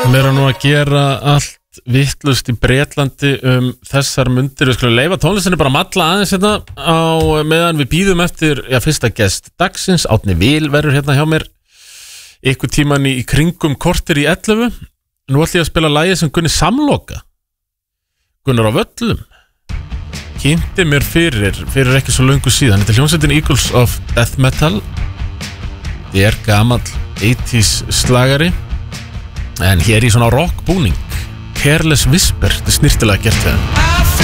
sem eru nú að gera allt vittlust í Bretlandi þessar mundir. Við skulum leyfa tónlistinni bara malla aðeins hérna á meðan við bíðum eftir fyrsta gest dagsins. Árni Vil verður hérna hjá mér einhver tíman í kringum korter í 11. Nú ætlum ég að spila lagið sem Gunni Samloka, Gunnar á Völlum, kynnti mér fyrir ekki svo löngu síðan. Þetta er hljómsveitin Eagles of Death Metal. Þetta er gamall 80s slagari, en hér í svona rock búning. Careless Whisper, þetta er snirtilega gert við hann.